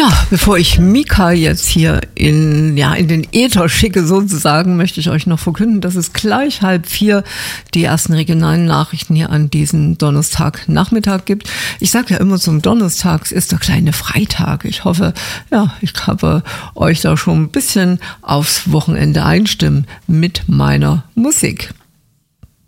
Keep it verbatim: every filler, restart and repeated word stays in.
Ja, bevor ich Mika jetzt hier in, ja, in den Äther schicke sozusagen, möchte ich euch noch verkünden, dass es gleich halb vier die ersten regionalen Nachrichten hier an diesem Donnerstagnachmittag gibt. Ich sage ja immer, zum Donnerstags ist der kleine Freitag. Ich hoffe, ja, ich habe euch da schon ein bisschen aufs Wochenende einstimmen mit meiner Musik.